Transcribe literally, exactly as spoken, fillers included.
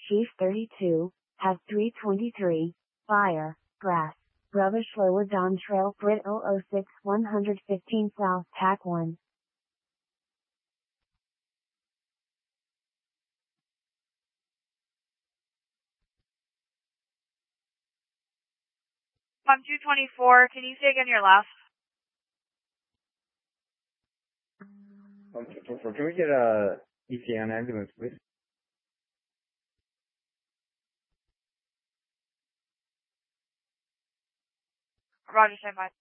Sheaf thirty-two, has three twenty-three, fire, grass, rubbish lower Don Trail Brit zero zero six one fifteen South Tack one. Pump two twenty-four, can you say again your last? Um, for, for, can we get a E T A on ambulance, please? Roger, stand by.